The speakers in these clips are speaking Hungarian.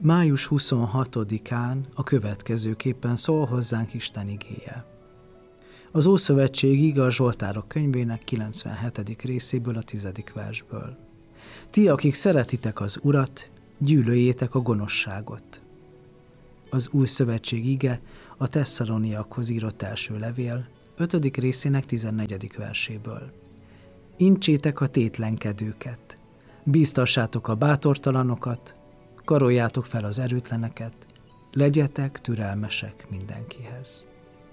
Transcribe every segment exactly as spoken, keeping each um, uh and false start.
május huszonhatodikán a következőképpen szól hozzánk Isten igéje. Az Ószövetség ige a Zsoltárok könyvének kilencvenhetedik részéből, a tizedik versből. Ti, akik szeretitek az Urat, gyűlöljétek a gonoszságot. Az Új Szövetség ige a Tesszaloniakhoz írott első levél, ötödik részének tizennegyedik verséből. Intsétek a tétlenkedőket, bíztassátok a bátortalanokat, karoljátok fel az erőtleneket, legyetek türelmesek mindenkihez.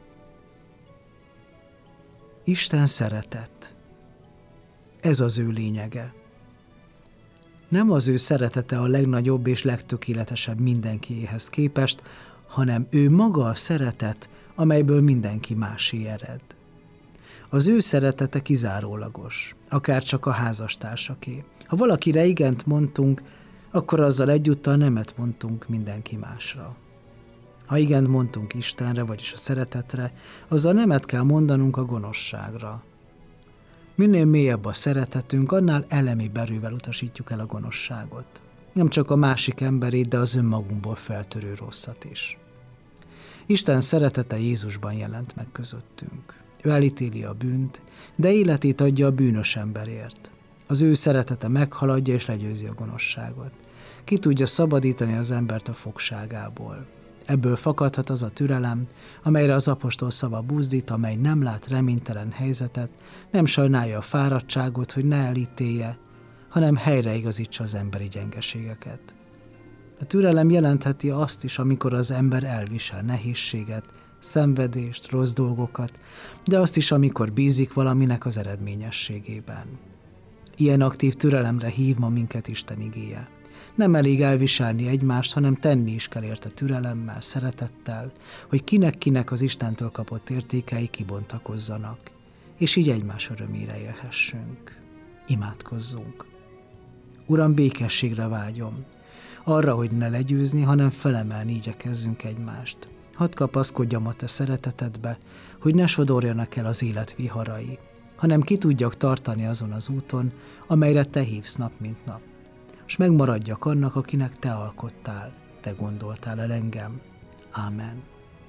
Isten szeretet. Ez az ő lényege. Nem az ő szeretete a legnagyobb és legtökéletesebb mindenkiéhez képest, hanem ő maga a szeretet, amelyből mindenki másé ered. Az ő szeretete kizárólagos, akár csak a házastársaké. Ha valakire igent mondtunk, akkor azzal egyúttal nemet mondtunk mindenki másra. Ha igent mondtunk Istenre, vagyis a szeretetre, azzal nemet kell mondanunk a gonoszságra. Minél mélyebb a szeretetünk, annál elemi erővel utasítjuk el a gonoszságot. Nem csak a másik emberét, de az önmagunkból feltörő rosszat is. Isten szeretete Jézusban jelent meg közöttünk. Ő elítéli a bűnt, de életét adja a bűnös emberért. Az ő szeretete meghaladja és legyőzi a gonoszságot. Ki tudja szabadítani az embert a fogságából. Ebből fakadhat az a türelem, amelyre az apostol szava buzdít, amely nem lát reménytelen helyzetet, nem sajnálja a fáradtságot, hogy ne elítélje, hanem helyreigazítsa az emberi gyengeségeket. A türelem jelentheti azt is, amikor az ember elvisel nehézséget, szenvedést, rossz dolgokat, de azt is, amikor bízik valaminek az eredményességében. Ilyen aktív türelemre hív ma minket Isten igéje. Nem elég elviselni egymást, hanem tenni is kell érte türelemmel, szeretettel, hogy kinek-kinek az Istentől kapott értékei kibontakozzanak, és így egymás örömére élhessünk. Imádkozzunk. Uram, békességre vágyom, arra, hogy ne legyőzni, hanem felemelni igyekezzünk egymást. Hadd kapaszkodjam a te szeretetedbe, hogy ne sodorjanak el az élet viharai, hanem ki tudjak tartani azon az úton, amelyre te hívsz nap mint nap. S megmaradjak annak, akinek te alkottál, te gondoltál el engem. Ámen.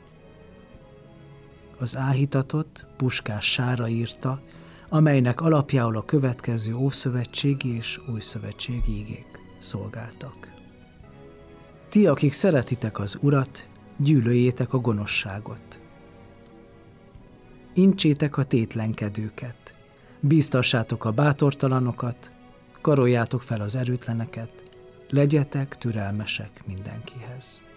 Az áhítatot Puskás Sára írta, amelynek alapjául a következő ószövetségi és újszövetségi igék szolgáltak. Ti, akik szeretitek az Urat, gyűlöljétek a gonoszságot. Intsétek a tétlenkedőket, bíztassátok a bátortalanokat, karoljátok fel az erőtleneket, legyetek türelmesek mindenkihez.